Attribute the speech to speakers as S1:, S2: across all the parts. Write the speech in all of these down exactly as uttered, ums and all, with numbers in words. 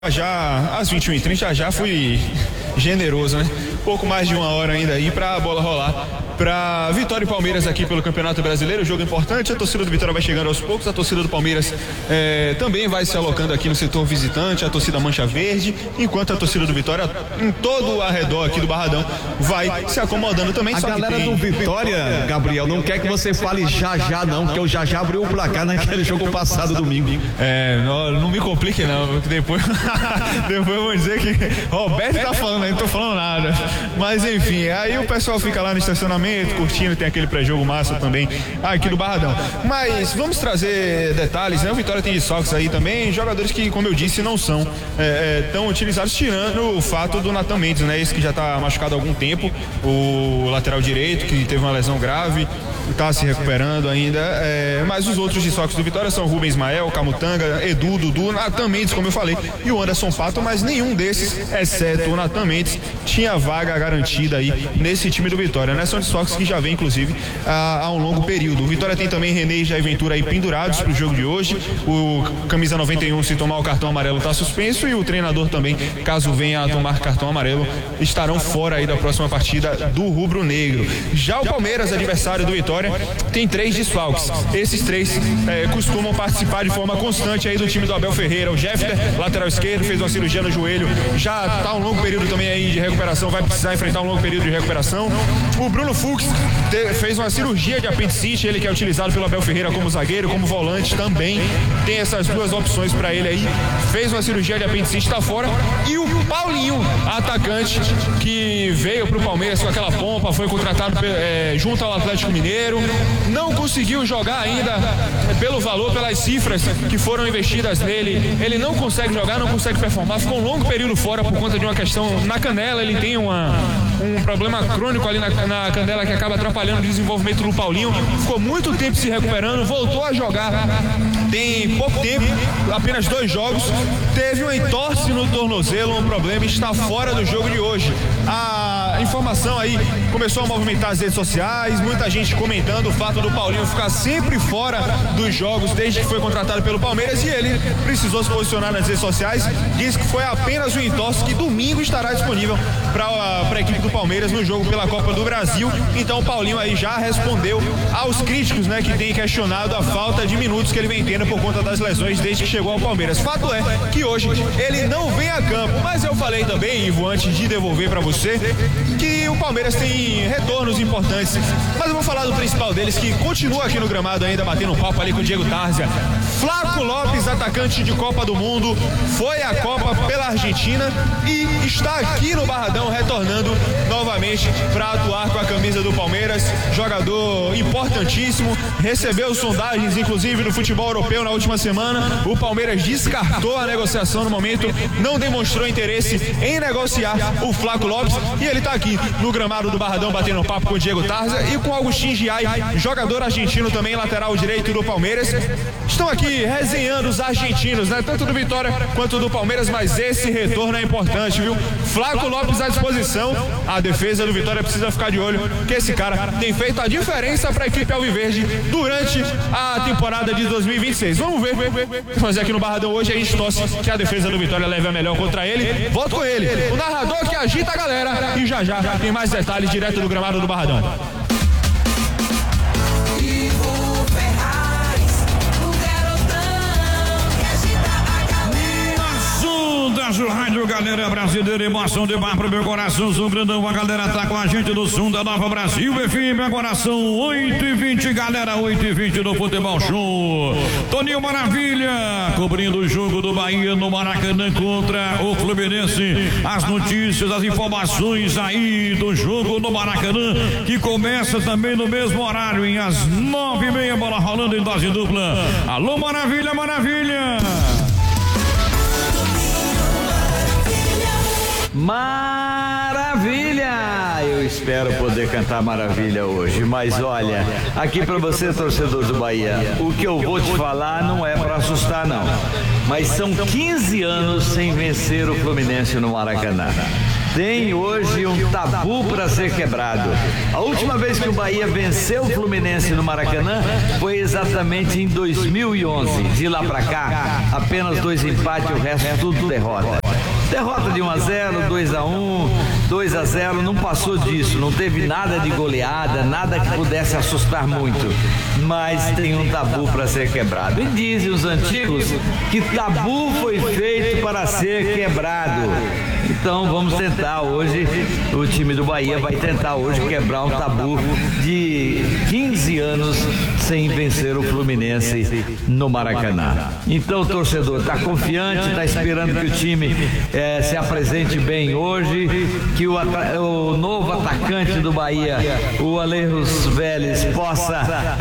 S1: Já às vinte e uma e trinta já já fui generoso, né? Pouco mais de uma hora ainda aí pra bola rolar. Pra Vitória e Palmeiras aqui pelo Campeonato Brasileiro, jogo importante. A torcida do Vitória vai chegando aos poucos, a torcida do Palmeiras eh, também vai se alocando aqui no setor visitante, a torcida Mancha Verde, enquanto a torcida do Vitória, em todo o arredor aqui do Barradão, vai se acomodando também.
S2: A
S1: só
S2: galera
S1: que tem...
S2: do Vitória, Gabriel, não quer que você fale já já não, porque o já já abriu o placar naquele jogo passado domingo.
S1: É, não, não me complique não, porque depois, depois eu vou dizer que Roberto tá falando, eu não tô falando nada. Mas enfim, aí o pessoal fica lá no estacionamento, curtindo, tem aquele pré-jogo massa também aqui do Barradão. Mas vamos trazer detalhes, né? O Vitória tem desfalques aí também, jogadores que, como eu disse, não são é, é, tão utilizados, tirando o fato do Natan Mendes, né? Esse que já tá machucado há algum tempo, o lateral direito, que teve uma lesão grave, tá se recuperando ainda, é, mas os outros desfalques do Vitória são Rubem Ismael, Camutanga, Edu, Dudu, Natan Mendes, como eu falei, e o Anderson Pato, mas nenhum desses, exceto o Natan Mendes, tinha vaga garantida aí nesse time do Vitória, né? São desfalques que já vem, inclusive, há, há um longo período. O Vitória tem também René e Jair Ventura aí pendurados pro jogo de hoje. O camisa noventa e um, se tomar o cartão amarelo, tá suspenso, e o treinador também, caso venha a tomar cartão amarelo, estarão fora aí da próxima partida do Rubro Negro. Já o Palmeiras, adversário do Vitória, tem três desfalques. Esses três é, costumam participar de forma constante aí do time do Abel Ferreira. O Jeffter, lateral esquerdo, fez uma cirurgia no joelho, já está um longo período também aí de recuperação, vai precisar enfrentar um longo período de recuperação. O Bruno Fux te, fez uma cirurgia de apendicite, ele que é utilizado pelo Abel Ferreira como zagueiro, como volante também, tem essas duas opções para ele aí, fez uma cirurgia de apendicite, está fora. E o Paulinho, atacante, que veio pro Palmeiras com aquela pompa, foi contratado é, junto ao Atlético Mineiro, não conseguiu jogar ainda pelo valor, pelas cifras que foram investidas nele, ele não consegue jogar, não consegue performar, ficou um longo período fora por conta de uma questão na canela, ele tem uma, um problema crônico ali na, na canela que acaba atrapalhando o desenvolvimento do Paulinho, ficou muito tempo se recuperando, voltou a jogar tem pouco tempo, apenas dois jogos, teve uma entorse no tornozelo, um problema, está fora do jogo de hoje. A informação aí começou a movimentar as redes sociais, muita gente comentando o fato do Paulinho ficar sempre fora dos jogos desde que foi contratado pelo Palmeiras, e ele precisou se posicionar nas redes sociais, disse que foi apenas um entorse, que domingo estará disponível para a equipe do Palmeiras no jogo pela Copa do Brasil. Então o Paulinho aí já respondeu aos críticos, né, que têm questionado a falta de minutos que ele vem tendo por conta das lesões desde que chegou ao Palmeiras. Fato é que hoje ele não vem a campo, mas eu falei também, Ivo, antes de devolver para você, que o Palmeiras tem retornos importantes, mas eu vou falar do principal deles, que continua aqui no gramado ainda batendo um papo ali com o Diego Tárzia. Flaco Lopes, atacante de Copa do Mundo, foi à Copa pela Argentina e está aqui no Barradão retornando novamente para atuar com a camisa do Palmeiras. Jogador importantíssimo, recebeu sondagens inclusive no futebol europeu na última semana. O Palmeiras descartou a negociação no momento, não demonstrou interesse em negociar o Flaco Lopes, e ele está aqui no gramado do Barradão batendo um papo com o Diego Tárzia e com o Agustín Giai, jogador argentino também, lateral direito do Palmeiras. Estão aqui resenhando os argentinos, né? Tanto do Vitória quanto do Palmeiras, mas esse retorno é importante, viu? Flaco Lopes à disposição, a defesa do Vitória precisa ficar de olho, que esse cara tem feito a diferença para a equipe alviverde durante a temporada de dois mil e vinte e seis. Vamos ver, mas aqui no Barradão hoje a gente torce que a defesa do Vitória leve a melhor contra ele. Volto com ele, o narrador que agita a galera, e já já tem mais detalhes direto do gramado do Barradão.
S3: Do rádio, galera brasileira, emoção de bar pro meu coração, sou grandão, a galera tá com a gente do Som da Nova Brasil F M, agora são oito e vinte, galera, oito e vinte do Futebol Show. Toninho Maravilha, cobrindo o jogo do Bahia no Maracanã contra o Fluminense, as notícias, as informações aí do jogo no Maracanã, que começa também no mesmo horário, em às nove e meia, bola rolando em dose dupla. Alô, Maravilha, Maravilha!
S4: Maravilha! Eu espero poder cantar Maravilha hoje, mas olha, aqui para você, torcedor do Bahia, o que eu vou te falar não é para assustar não, mas são quinze anos sem vencer o Fluminense no Maracanã. tem hoje um tabu para ser quebrado. A última vez que o Bahia venceu o Fluminense no Maracanã foi exatamente em dois mil e onze. De lá para cá, apenas dois empates, o resto tudo derrota. Derrota de um a zero, dois a um, dois a zero, não passou disso, não teve nada de goleada, nada que pudesse assustar muito, mas tem um tabu para ser quebrado. E dizem os antigos que tabu foi feito para ser quebrado. Então vamos tentar hoje, o time do Bahia vai tentar hoje quebrar um tabu de quinze anos sem vencer o Fluminense no Maracanã. Então o torcedor está confiante, está esperando que o time é, se apresente bem hoje, que o, o novo atacante do Bahia, o Alejos Vélez, possa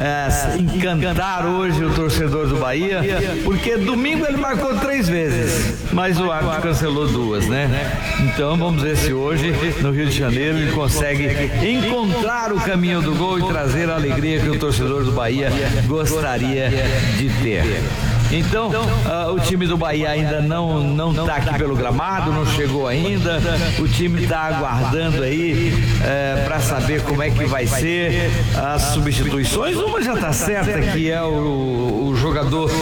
S4: é, encantar hoje o torcedor do Bahia, porque domingo ele marcou três vezes, mas o árbitro cancelou duas, né? Então vamos ver se hoje no Rio de Janeiro ele consegue encontrar o caminho do gol e trazer a alegria que o torcedor do Bahia gostaria de ter. Então, uh, o time do Bahia ainda não não está aqui pelo gramado, não chegou ainda. O time está aguardando aí uh, para saber como é que vai ser as substituições. Uma já está certa, que é o, o jogador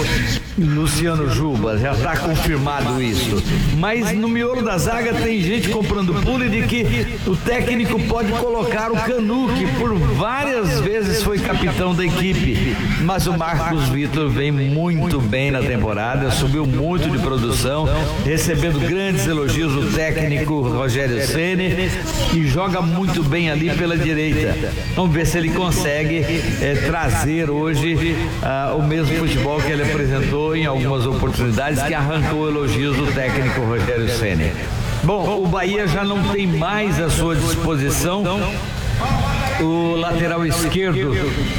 S4: Luciano Juba, já está confirmado isso. Mas no miolo da zaga tem gente comprando pule de que o técnico pode colocar o Canu, que por várias vezes foi capitão da equipe. Mas o Marcos Vitor vem muito bem na temporada, subiu muito de produção, recebendo grandes elogios do técnico Rogério Ceni, e joga muito bem ali pela direita. Vamos ver se ele consegue é, trazer hoje ah, o mesmo futebol que ele apresentou em algumas oportunidades, que arrancou elogios do técnico Rogério Ceni. Bom, o Bahia já não tem mais à sua disposição o lateral esquerdo,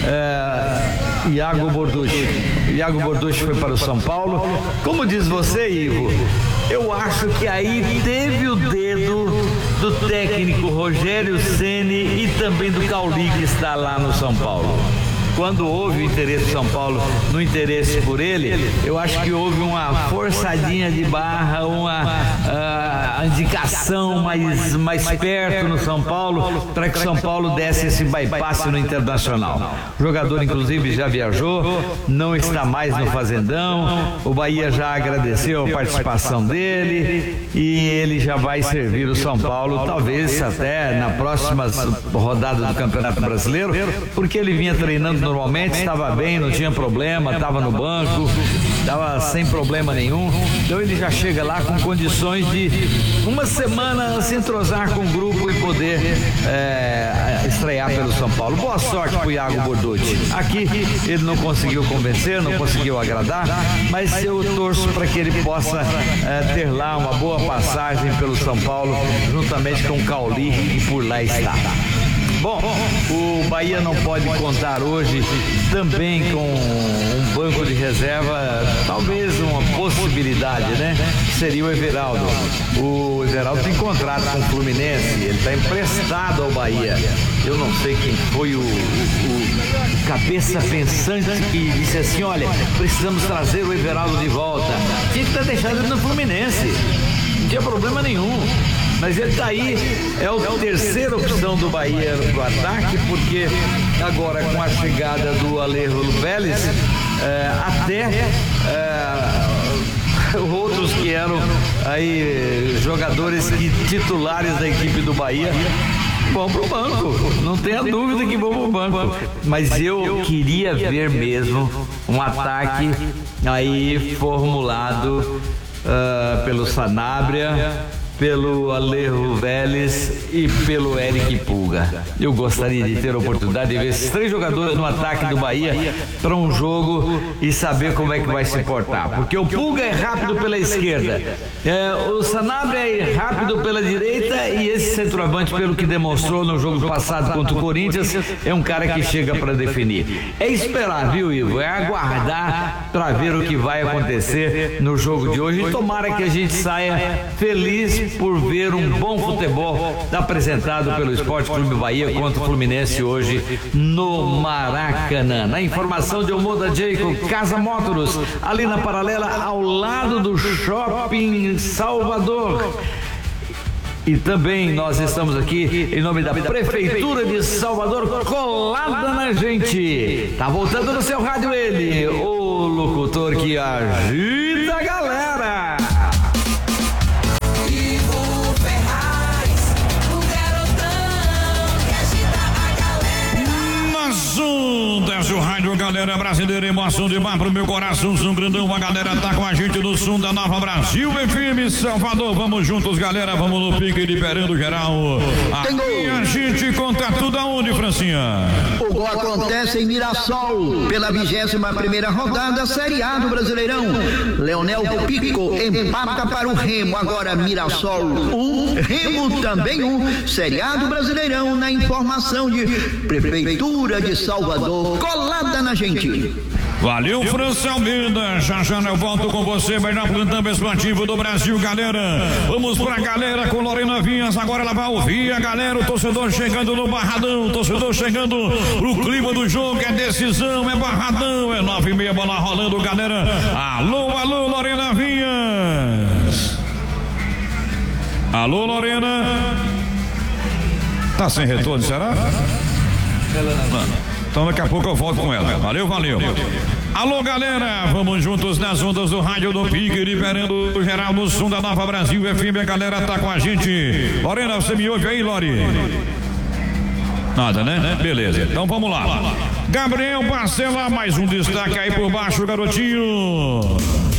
S4: é, Iago Borducci. Iago Borducci foi para o São Paulo. Como diz você, Ivo, eu acho que aí teve o dedo do técnico Rogério Ceni e também do Cauli, que está lá no São Paulo. Quando houve o interesse do São Paulo no interesse por ele, eu acho que houve uma forçadinha de barra, uma uh, indicação mais, mais perto no São Paulo, para que o São Paulo desse esse bypass no Internacional. O jogador, inclusive, já viajou, não está mais no Fazendão. O Bahia já agradeceu a participação dele e ele já vai servir o São Paulo, talvez até na próxima rodada do Campeonato Brasileiro, porque ele vinha treinando normalmente, estava bem, não tinha problema, estava no banco, estava sem problema nenhum. Então ele já chega lá com condições de uma semana se entrosar com o grupo e poder é, estrear pelo São Paulo. Boa sorte para o Iago Borducci. Aqui ele não conseguiu convencer, não conseguiu agradar, mas eu torço para que ele possa é, ter lá uma boa passagem pelo São Paulo, juntamente com o Cauli, que por lá está. Bom, o Bahia não pode contar hoje também com um banco de reserva, talvez uma possibilidade, né? Seria o Everaldo. O Everaldo tem contrato com o Fluminense, ele está emprestado ao Bahia. Eu não sei quem foi o, o, o cabeça pensante que disse assim: olha, precisamos trazer o Everaldo de volta. Tinha que ter deixado ele no Fluminense, não tinha problema nenhum. Mas ele está aí, é a terceira opção do Bahia no ataque, porque agora com a chegada do Alejos Vélez, é, até é, outros que eram aí jogadores que, titulares da equipe do Bahia, vão pro banco, não tenha dúvida que vão pro banco. Mas eu queria ver mesmo um ataque aí formulado uh, pelo Sanabria, pelo Alejo Vélez e pelo Eric Pulga. Eu gostaria de ter a oportunidade de ver esses três jogadores no ataque do Bahia para um jogo e saber como é que vai se portar. Porque o Pulga é rápido pela esquerda, é, o Sanabria é rápido pela direita, e esse centroavante, pelo que demonstrou no jogo passado contra o Corinthians, é um cara que chega para definir. É esperar, viu, Ivo? É aguardar para ver o que vai acontecer no jogo de hoje, e tomara que a gente saia feliz por ver um bom futebol apresentado pelo Esporte Clube Bahia contra o Fluminense hoje no Maracanã. Na informação de Omoda Jacob, Casa Mótoros, ali na Paralela, ao lado do Shopping Salvador. E também nós estamos aqui em nome da Prefeitura de Salvador, colada na gente. Tá voltando no seu rádio ele, o locutor que agita a galera.
S5: Ivo Ferraz, o garotão que agita a galera.
S3: Nas ondas, o rádio Galera Brasileira, emoção de bar pro meu coração, São Grandão, a galera tá com a gente no som da Nova Brasil F M Salvador, vamos juntos galera, vamos no pique liberando geral. Aqui a gente conta tudo aonde, Francinha?
S6: O gol acontece em Mirassol, pela vigésima primeira rodada, Série A do Brasileirão. Leonel Pico empata para o Remo, agora Mirassol um, Remo também um, Série A do Brasileirão, na informação de Prefeitura de Salvador, colada na gente.
S3: Valeu, França Almeida. Já já eu volto com você, melhor plantão esportivo do Brasil, galera. Vamos pra galera com Lorena Vinhas. Agora ela vai ouvir a galera, o torcedor chegando no Barradão, o torcedor chegando pro clima do jogo. É decisão, é Barradão, é nove e meia, bola rolando, galera. Alô, alô, Lorena Vinhas. Alô, Lorena. Tá sem retorno, será? Não. Então daqui a pouco eu volto com ela. Valeu, valeu. Alô, galera, vamos juntos nas ondas do rádio do Pique, liberando o geral no som da Nova Brasil F M. A galera tá com a gente. Lorena, você me ouve aí, Lori? Nada, né? Beleza, então vamos lá. Gabriel Barcela, mais um destaque aí por baixo, garotinho.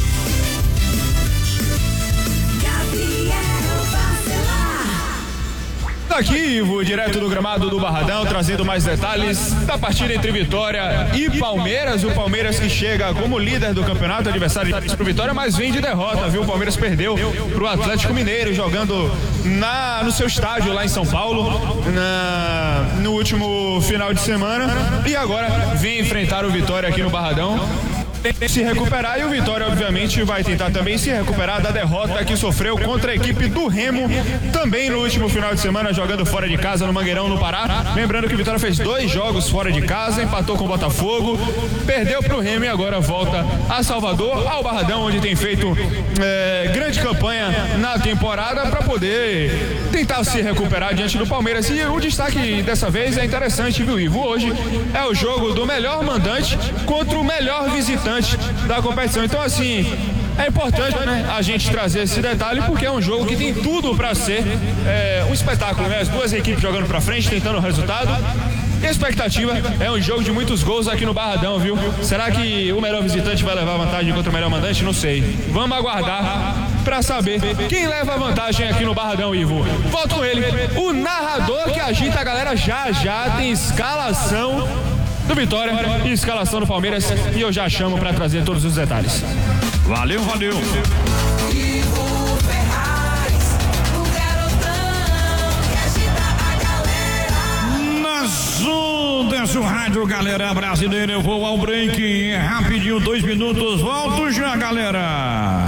S1: Aqui, Ivo, direto do gramado do Barradão, trazendo mais detalhes da partida entre Vitória e Palmeiras. O Palmeiras que chega como líder do campeonato, adversário pro Vitória, mas vem de derrota, viu? O Palmeiras perdeu pro Atlético Mineiro, jogando na, no seu estádio lá em São Paulo, na, no último final de semana. E agora vem enfrentar o Vitória aqui no Barradão. Se recuperar, e o Vitória obviamente vai tentar também se recuperar da derrota que sofreu contra a equipe do Remo também no último final de semana, jogando fora de casa no Mangueirão, no Pará. Lembrando que o Vitória fez dois jogos fora de casa, empatou com o Botafogo, perdeu para o Remo e agora volta a Salvador, ao Barradão, onde tem feito é, grande campanha na temporada para poder tentar se recuperar diante do Palmeiras. E o destaque dessa vez é interessante, viu, Ivo? Hoje é o jogo do melhor mandante contra o melhor visitante da competição. Então, assim, é importante, né, a gente trazer esse detalhe, porque é um jogo que tem tudo para ser é, um espetáculo, né? As duas equipes jogando para frente, tentando o resultado. E a expectativa é um jogo de muitos gols aqui no Barradão, viu? Será que o melhor visitante vai levar vantagem contra o melhor mandante? Não sei. Vamos aguardar para saber quem leva vantagem aqui no Barradão, Ivo. Volto com ele, o narrador que agita a galera. Já já tem escalação do Vitória e escalação do Palmeiras, e eu já chamo para trazer todos os detalhes.
S3: Valeu, valeu.
S5: Ivo Ferraz, o garotão que agita a galera.
S3: Nas ondas do rádio Galera Brasileira, eu vou ao break, rapidinho, dois minutos, volto já, galera.